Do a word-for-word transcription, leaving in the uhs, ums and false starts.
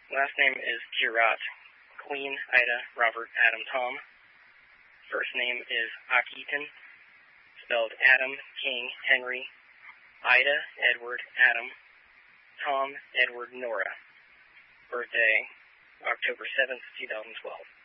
Last name is Girat. Queen, Ida, Robert, Adam, Tom. First name is Akitan, spelled Adam, King, Henry, Ida, Edward, Adam, Tom, Edward, Nora. Birthday, October seventh, two thousand twelve.